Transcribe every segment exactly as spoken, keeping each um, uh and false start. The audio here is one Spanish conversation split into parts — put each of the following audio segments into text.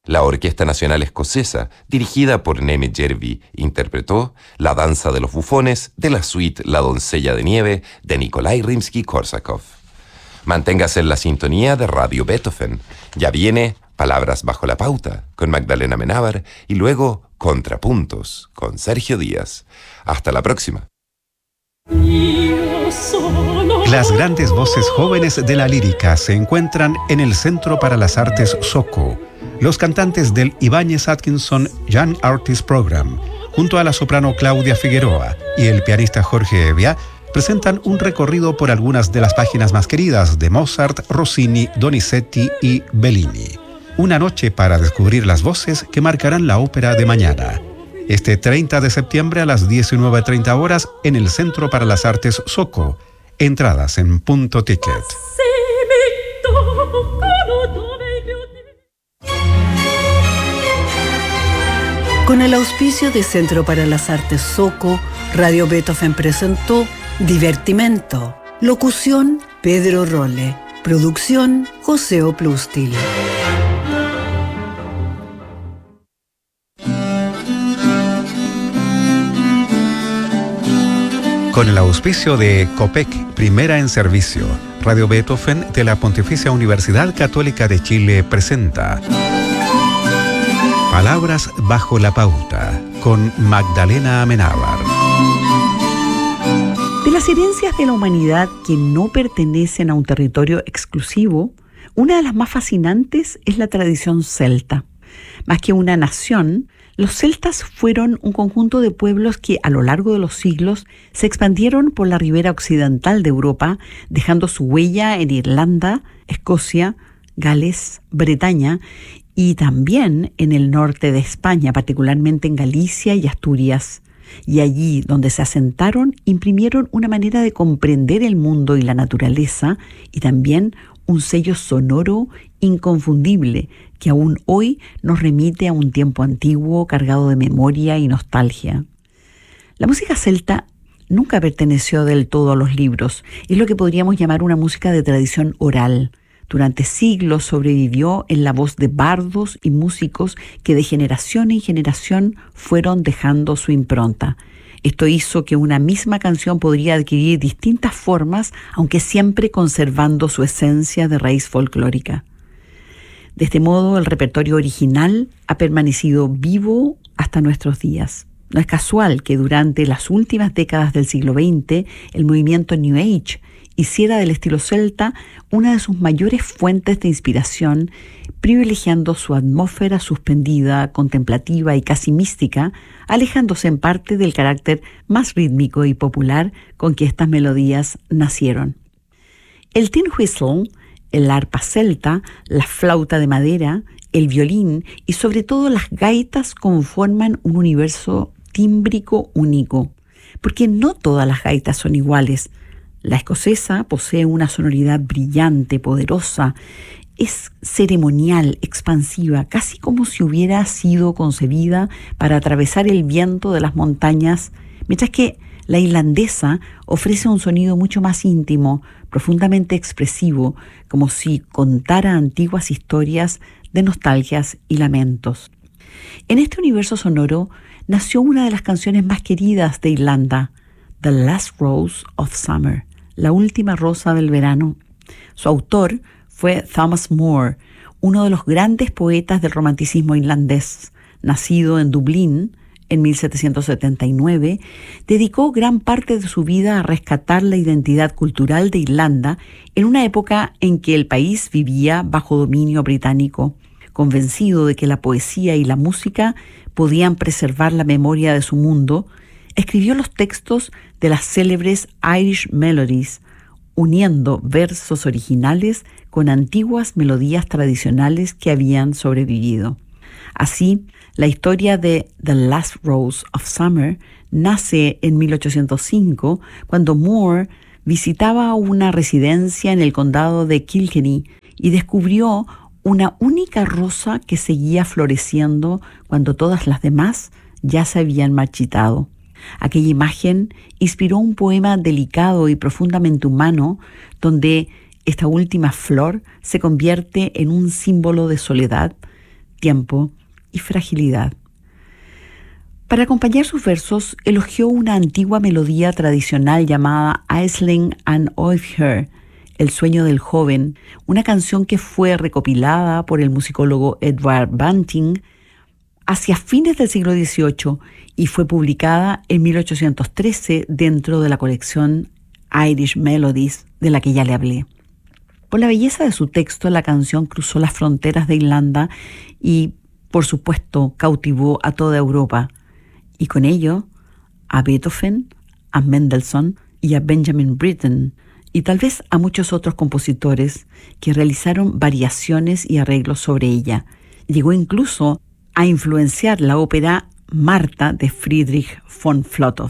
La Orquesta Nacional Escocesa, dirigida por Neme Jervy, interpretó La Danza de los Bufones de la suite La Doncella de Nieve de Nikolai Rimsky-Korsakov. Manténgase en la sintonía de Radio Beethoven. Ya viene Palabras bajo la pauta con Magdalena Amenábar y luego Contrapuntos con Sergio Díaz. Hasta la próxima. Las grandes voces jóvenes de la lírica se encuentran en el Centro para las Artes SOCO. Los cantantes del Ibáñez Atkinson Young Artist Program, junto a la soprano Claudia Figueroa y el pianista Jorge Evia, presentan un recorrido por algunas de las páginas más queridas de Mozart, Rossini, Donizetti y Bellini. Una noche para descubrir las voces que marcarán la ópera de mañana. Este treinta de septiembre a las diecinueve treinta horas en el Centro para las Artes SOCO. Entradas en Punto Ticket. Con el auspicio de Centro para las Artes SOCO, Radio Beethoven presentó Divertimento. Locución, Pedro Rolle. Producción, José Oplustil. Con el auspicio de COPEC, primera en servicio, Radio Beethoven de la Pontificia Universidad Católica de Chile presenta Palabras bajo la pauta, con Magdalena Amenábar. De las herencias de la humanidad que no pertenecen a un territorio exclusivo, una de las más fascinantes es la tradición celta. Más que una nación, los celtas fueron un conjunto de pueblos que a lo largo de los siglos se expandieron por la ribera occidental de Europa, dejando su huella en Irlanda, Escocia, Gales, Bretaña y también en el norte de España, particularmente en Galicia y Asturias. Y allí donde se asentaron, imprimieron una manera de comprender el mundo y la naturaleza y también un sello sonoro inconfundible que aún hoy nos remite a un tiempo antiguo cargado de memoria y nostalgia. La música celta nunca perteneció del todo a los libros, es lo que podríamos llamar una música de tradición oral. Durante siglos sobrevivió en la voz de bardos y músicos que de generación en generación fueron dejando su impronta. Esto hizo que una misma canción podría adquirir distintas formas, aunque siempre conservando su esencia de raíz folclórica. De este modo, el repertorio original ha permanecido vivo hasta nuestros días. No es casual que durante las últimas décadas del siglo veinte, el movimiento New Age hiciera del estilo celta una de sus mayores fuentes de inspiración, privilegiando su atmósfera suspendida, contemplativa y casi mística, alejándose en parte del carácter más rítmico y popular con que estas melodías nacieron. El tin whistle, el arpa celta, la flauta de madera, el violín y sobre todo las gaitas conforman un universo tímbrico único, porque no todas las gaitas son iguales. La escocesa posee una sonoridad brillante, poderosa, es ceremonial, expansiva, casi como si hubiera sido concebida para atravesar el viento de las montañas, mientras que la irlandesa ofrece un sonido mucho más íntimo, profundamente expresivo, como si contara antiguas historias de nostalgias y lamentos. En este universo sonoro nació una de las canciones más queridas de Irlanda, The Last Rose of Summer, la última rosa del verano. Su autor fue Thomas Moore, uno de los grandes poetas del romanticismo irlandés. Nacido en Dublín en mil setecientos setenta y nueve, dedicó gran parte de su vida a rescatar la identidad cultural de Irlanda en una época en que el país vivía bajo dominio británico. Convencido de que la poesía y la música podían preservar la memoria de su mundo, escribió los textos de las célebres Irish Melodies, uniendo versos originales con antiguas melodías tradicionales que habían sobrevivido. Así, la historia de The Last Rose of Summer nace en mil ochocientos cinco, cuando Moore visitaba una residencia en el condado de Kilkenny y descubrió una única rosa que seguía floreciendo cuando todas las demás ya se habían marchitado. Aquella imagen inspiró un poema delicado y profundamente humano, donde esta última flor se convierte en un símbolo de soledad tiempo y fragilidad. Para acompañar sus versos, elogió una antigua melodía tradicional llamada Aisling and Oiher, El sueño del joven, una canción que fue recopilada por el musicólogo Edward Banting hacia fines del siglo dieciocho y fue publicada en mil ochocientos trece dentro de la colección Irish Melodies, de la que ya le hablé. Por la belleza de su texto, la canción cruzó las fronteras de Irlanda y, por supuesto, cautivó a toda Europa, y con ello a Beethoven, a Mendelssohn y a Benjamin Britten, y tal vez a muchos otros compositores que realizaron variaciones y arreglos sobre ella. Llegó incluso a influenciar la ópera Marta de Friedrich von Flotow.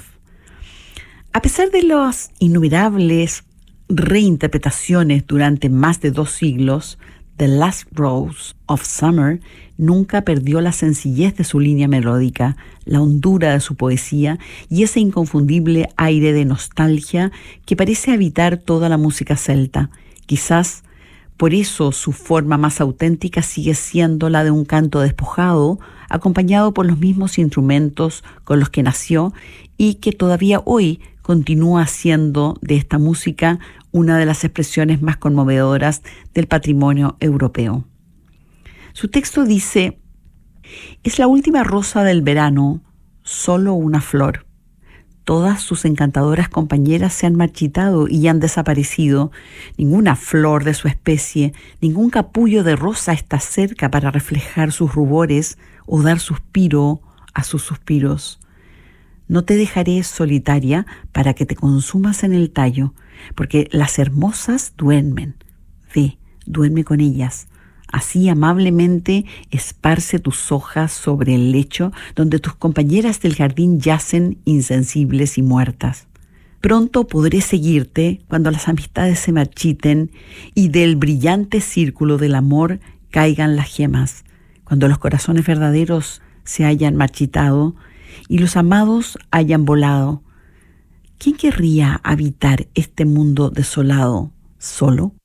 A pesar de las innumerables reinterpretaciones durante más de dos siglos, The Last Rose of Summer nunca perdió la sencillez de su línea melódica, la hondura de su poesía y ese inconfundible aire de nostalgia que parece habitar toda la música celta. Quizás por eso su forma más auténtica sigue siendo la de un canto despojado, acompañado por los mismos instrumentos con los que nació y que todavía hoy continúa siendo de esta música una de las expresiones más conmovedoras del patrimonio europeo. Su texto dice: es la última rosa del verano, solo una flor. Todas sus encantadoras compañeras se han marchitado y han desaparecido. Ninguna flor de su especie, ningún capullo de rosa está cerca para reflejar sus rubores o dar suspiro a sus suspiros. No te dejaré solitaria para que te consumas en el tallo, porque las hermosas duermen. Ve, duerme con ellas. Así amablemente esparce tus hojas sobre el lecho donde tus compañeras del jardín yacen insensibles y muertas. Pronto podré seguirte cuando las amistades se marchiten y del brillante círculo del amor caigan las gemas, cuando los corazones verdaderos se hayan marchitado y los amados hayan volado. ¿Quién querría habitar este mundo desolado, solo?